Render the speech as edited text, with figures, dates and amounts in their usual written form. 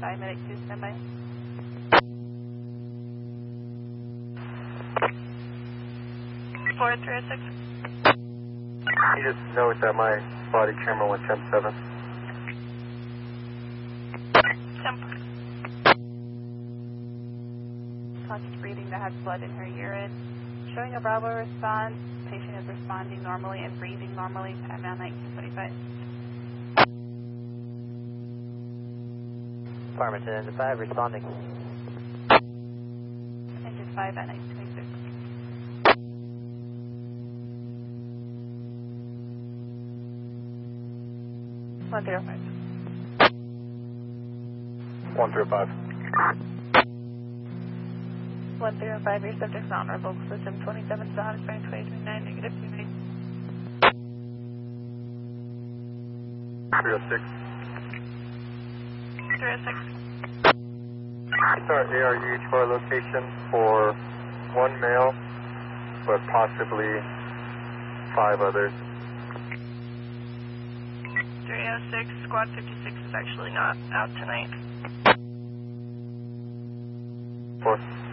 5, medic 2, standby. Report 306. You just note that my body camera went 10-7. Temp. Conscious breathing that has blood in her urine. Showing a Bravo response. Patient is responding normally and breathing normally. Paramount 1925. Farmington Engine 5 responding. Engine 5 at 1926. One zero five. 105. 105, your subject's non-verbal. System 27 to Honda Spring 2029, negative 290. 306. 306. Start ARUH for our location for one male, but possibly 5 others. 306, squad 56 is actually not out tonight. 4.